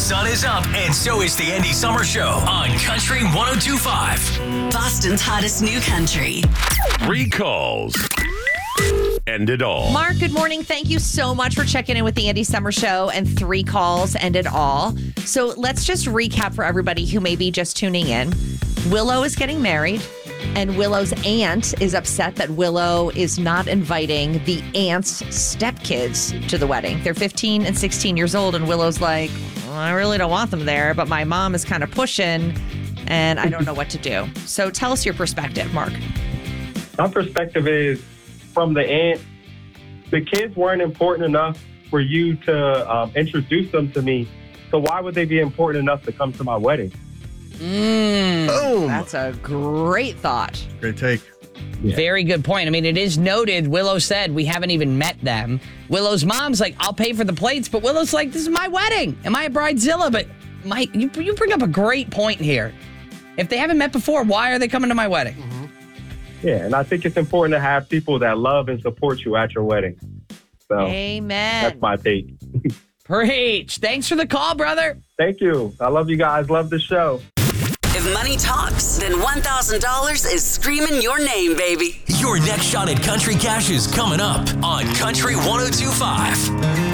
sun is up, and so is the Andy Summer Show on Country 102.5. Boston's hottest new country. 3 calls. End it all. Mark, good morning. Thank you so much for checking in with the Andy Summer Show, and 3 calls end it all. So let's just recap for everybody who may be just tuning in. Willow is getting married, and Willow's aunt is upset that Willow is not inviting the aunt's stepkids to the wedding. They're 15 and 16 years old, and Willow's like, well, I really don't want them there, but my mom is kind of pushing, and I don't know what to do. So tell us your perspective, Mark. My perspective is, from the aunt, the kids weren't important enough for you to introduce them to me. So why would they be important enough to come to my wedding? Boom. That's a great thought. Great take. Yeah. Very good point. I mean, it is noted. Willow said we haven't even met them. Willow's mom's like, I'll pay for the plates, but Willow's like, this is my wedding. Am I a bridezilla? But Mike, you bring up a great point here. If they haven't met before, why are they coming to my wedding? Yeah, and I think it's important to have people that love and support you at your wedding. So Amen. that's my take. Preach. Thanks for the call, brother. Thank you. I love you guys. Love the show. If money talks, then $1,000 is screaming your name, baby. Your next shot at Country Cash is coming up on Country 102.5.